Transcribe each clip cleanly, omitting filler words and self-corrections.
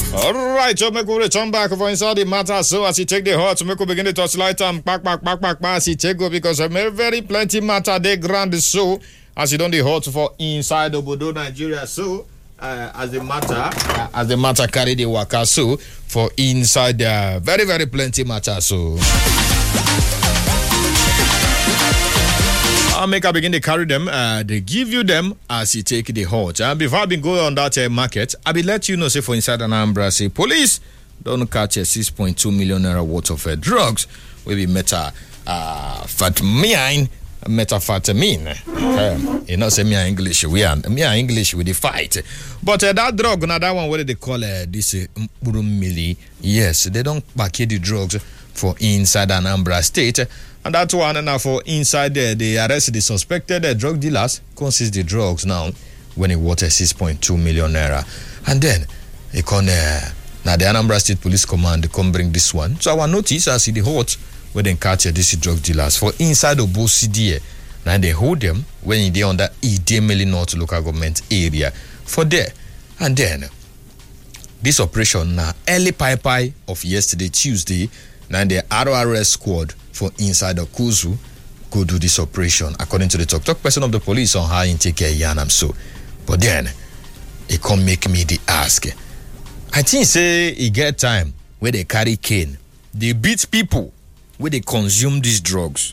All right, so make we return back for inside the matter. So as you take the hot, make we begin to touch light and pack, as you take go because very plenty matter they grand so as you don't the hot for inside Obodo Nigeria. So as the matter carry the waka so for inside very plenty matter so. I'll make I begin to carry them. They give you them as you take the hot. And before I been going on that market, I will let you know, say for inside Anambra, say police don't catch a 6.2 million naira worth of drugs. Will be methamphetamine. You know, say me English. We are English with the fight. But that drug, now that one, what do they call this Mili? Yes, they don't package the drugs for inside Anambra State. And that one now for inside there, they arrested the suspected drug dealers, consist the drugs now when it was 6.2 million naira. And then they now the Anambra State Police Command come bring this one. So our notice as the hot when they catch these drug dealers for inside of Bosidie. Now they hold them when they under Idemili North local government area for there. And then this operation now early pie of yesterday Tuesday. Now the RRS squad for inside of Kuzu go do this operation according to the talk person of the police on how you take care Yanam so. But then it come make me the ask. I think say it get time where they carry cane. They beat people where they consume these drugs.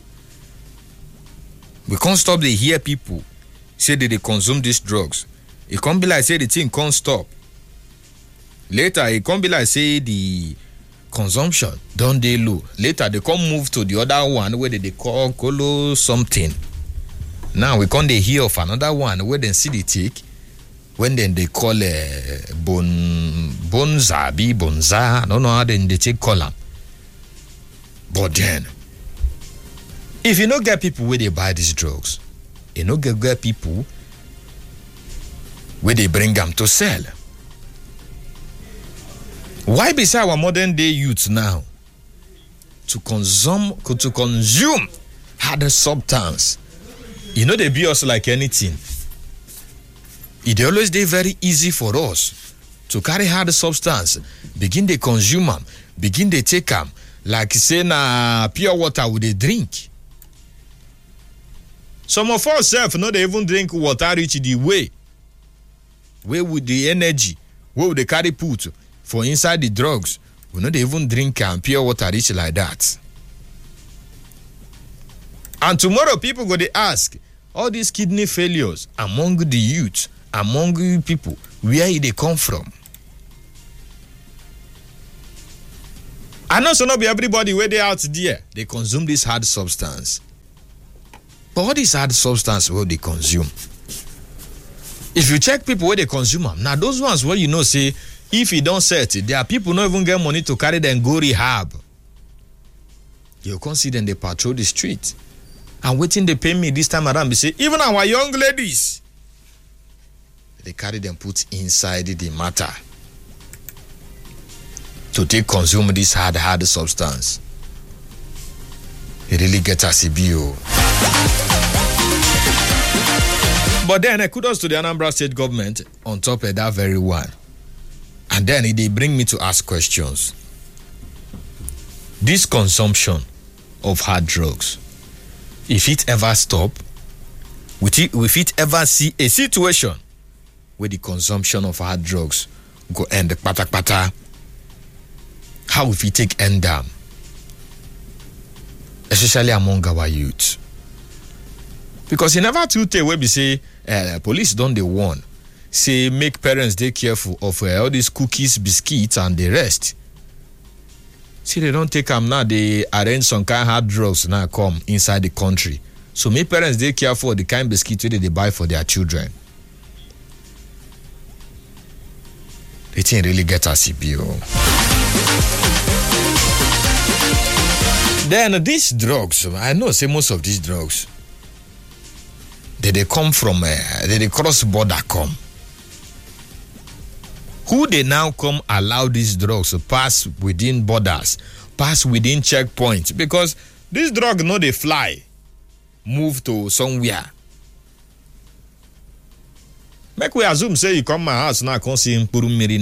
We can't stop they hear people say that they consume these drugs. It can't be like say the thing can't stop. Later it can't be like say the consumption don't they low. Later they come move to the other one where they call colo something. Now we can't they hear of another one where they see the tick when then they call bonza. I don't know how then they take column. But then if you don't get people where they buy these drugs, you don't get people where they bring them to sell. Why beside our modern day youth now to consume hard substance? You know they be us like anything. It always dey very easy for us to carry hard substance, begin they consume them, begin they take them, like say na pure water with they drink. Some of us self no they even drink water reach the way with the energy, where would they carry put for inside the drugs. We know they even drink pure water rich like that. And tomorrow people go to ask all these kidney failures among the youth, among people, where they come from. I know so not be everybody where they out there, they consume this hard substance. But what is hard substance where they consume? If you check people where they consume them, now those ones where you know say if you don't set it, there are people not even get money to carry them go rehab. You can see them they patrol the street. And waiting they pay me this time around, they say, even our young ladies, they carry them put inside the matter to take consume this hard substance. It really gets a CBO. But then kudos to the Anambra State government on top of that very one. And then they bring me to ask questions. This consumption of hard drugs, if it ever stop, if it ever see a situation where the consumption of hard drugs go end pata, how will it take end down? Especially among our youth. Because you never too tell where we say police don't they warn. Say make parents they careful of all these cookies, biscuits and the rest. See they don't take them now, they arrange some kind of hard drugs now come inside the country. So make parents they careful of the kind of biscuits they buy for their children. They think really get a CPO. Then these drugs, I know say most of these drugs they come from they cross border come. Who they now come allow these drugs to pass within borders, pass within checkpoints? Because this drug no they fly, move to somewhere. Make we assume say you come my house now, come see Mpuru Mmiri